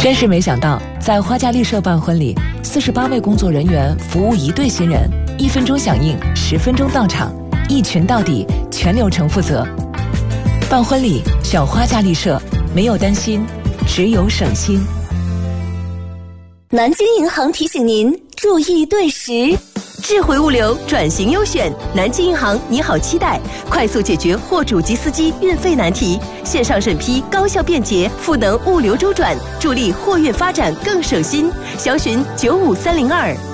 真是没想到，在花家丽舍办婚礼，48位工作人员服务1对新人，1分钟响应，10分钟到场，一群到底，全流程负责。办婚礼选花家丽舍，没有担心，只有省心。 南京银行提醒您注意对时。智慧物流转型优选，南京银行你好期待，快速解决货主及司机运费难题，线上审批高效便捷，赋能物流周转，助力货运发展更省心。详询95302。